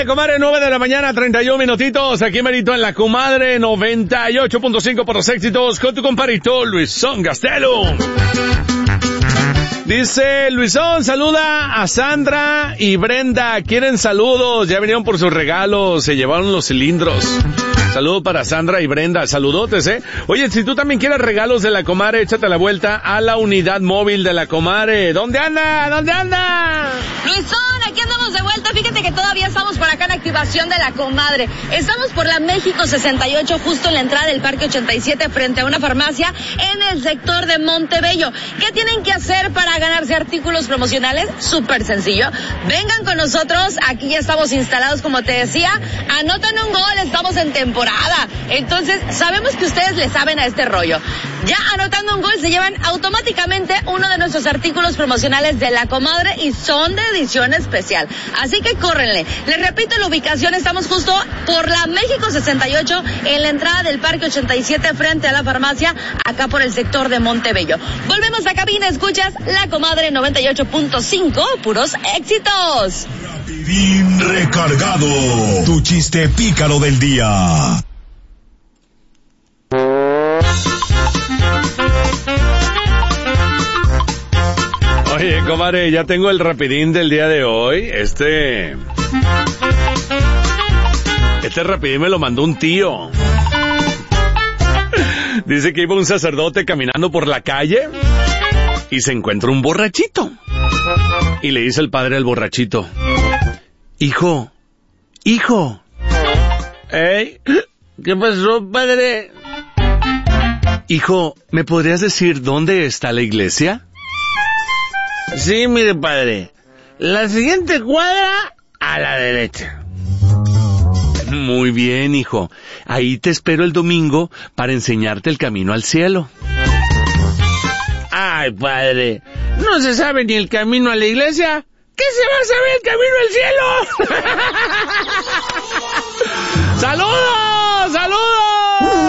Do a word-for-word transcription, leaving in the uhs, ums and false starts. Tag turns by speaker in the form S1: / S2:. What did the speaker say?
S1: comadre, nueve de la mañana, treinta y un minutitos, aquí merito en la comadre, noventa y ocho punto cinco por los éxitos, con tu compadrito Luisón Gastelo. Dice Luisón, saluda a Sandra y Brenda, quieren saludos, ya vinieron por sus regalos, se llevaron los cilindros. Saludo para Sandra y Brenda, saludotes, eh. Oye, si tú también quieres regalos de la comadre, échate la vuelta a la unidad móvil de la comadre. ¿Dónde anda? ¿Dónde anda?
S2: Luisón, aquí andamos de vuelta, fíjate que todavía estamos por acá en activación de la comadre. Estamos por la México sesenta y ocho, justo en la entrada del Parque ochenta y siete, frente a una farmacia en el sector de Montebello. ¿Qué tienen que hacer para ganarse artículos promocionales? Súper sencillo. Vengan con nosotros, aquí ya estamos instalados, como te decía. Anotan un gol, estamos en temporada. Entonces, sabemos que ustedes le saben a este rollo. Ya anotando un gol, se llevan automáticamente uno de nuestros artículos promocionales de la comadre y son de edición especial. Así que córrenle. Les repito la ubicación, estamos justo por la México sesenta y ocho, en la entrada del Parque ochenta y siete, frente a la farmacia, acá por el sector de Montebello. Volvemos a cabina, escuchas la comadre noventa y ocho punto cinco, puros éxitos.
S3: Rapidín recargado, tu chiste pícaro del día.
S1: Oye, comadre, ya tengo el rapidín del día de hoy. Este... Este rapidín me lo mandó un tío. Dice que iba un sacerdote caminando por la calle y se encuentra un borrachito. Y le dice el padre al borrachito: Hijo, hijo. ¿Eh? ¿Qué pasó, padre? Hijo, ¿me podrías decir dónde está la iglesia? Sí, mire, padre. La siguiente cuadra a la derecha. Muy bien, hijo. Ahí te espero el domingo para enseñarte el camino al cielo. Ay, padre, ¿no se sabe ni el camino a la iglesia? ¿Qué se va a saber el camino al cielo?